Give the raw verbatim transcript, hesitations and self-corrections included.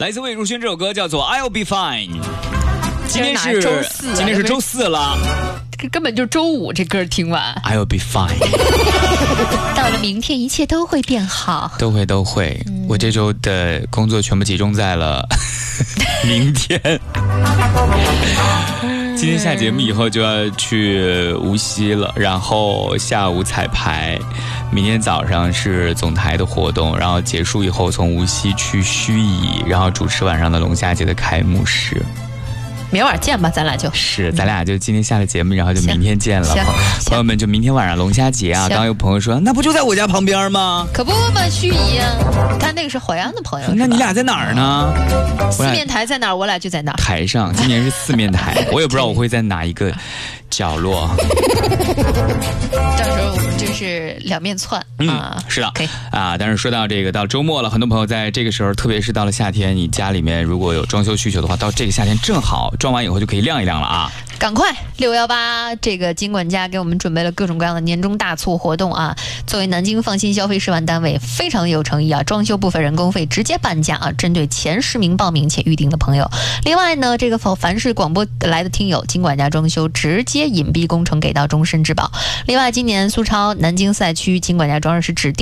来自魏如萱这首歌叫做 I'll Be Fine。 今天是周四、啊， 今天是周四了， 这根本就周五。这歌听完 I'll Be Fine。 到了明天一切都会变好， 都会都会、嗯、我这周的工作全部集中在了明天。今天下节目以后就要去无锡了，然后下午彩排，明天早上是总台的活动，然后结束以后从无锡去盱眙，然后主持晚上的龙虾节的开幕式。 明晚见吧，咱俩就是咱俩就今天下了节目，然后就明天见了。朋友们，就明天晚上龙虾节啊！刚刚有朋友说，那不就在我家旁边吗？ 可不嘛，盱眙啊！他那个是淮安的朋友， 那你俩在哪儿呢？ 四面台在哪儿，我俩就在哪儿。 台上，今年是四面台，我也不知道我会在哪一个角落。 到时候我们就是两面窜、 嗯、 啊， 是的， 可以啊。但是说到这个，到周末了，很多朋友在这个时候，特别是到了夏天，你家里面如果有装修需求的话，到这个夏天正好装完以后就可以晾一晾了啊。 赶快六幺八，这个金管家给我们准备了各种各样的年终大促活动啊！作为南京放心消费示范单位，非常有诚意啊！装修部分人工费直接半价啊！针对前十名报名且预定的朋友，另外呢，这个凡是广播来的听友，金管家装修直接隐蔽工程给到终身质保。另外，今年苏超南京赛区金管家装饰是指定